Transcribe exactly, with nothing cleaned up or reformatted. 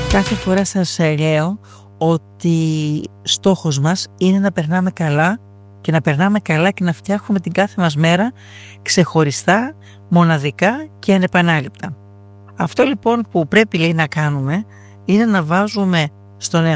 Κάθε φορά σας λέω ότι στόχος μας είναι να περνάμε καλά και να περνάμε καλά και να φτιάχνουμε την κάθε μας μέρα ξεχωριστά, μοναδικά και ανεπανάληπτα. Αυτό λοιπόν που πρέπει λέει να κάνουμε είναι να βάζουμε στον εαυτό